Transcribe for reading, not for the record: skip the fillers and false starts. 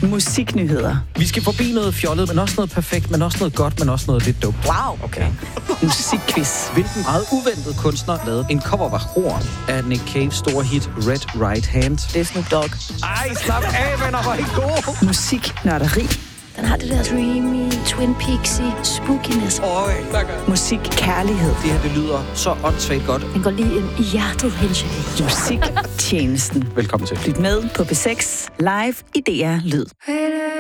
Musiknyheder. Vi skal forbi noget fjollet, men også noget perfekt, men også noget godt, men også noget lidt dumt. Wow, okay. Musikquiz. Hvilken meget uventet kunstner lavede en cover af Horn af Nick Caves store hit Red Right Hand? Det er Snoop Dogg. Ej, slap af, venner, hvor er I gode. Musiknørderi. Den har det der dreamy, Twin Peaksy, spookiness. Musik, kærlighed. Det her, det lyder så åndssvagt godt. Den går lige ind i hjertet, Henshin. Musiktjenesten. Velkommen til. Lyt med på P6 live i DR Lyd.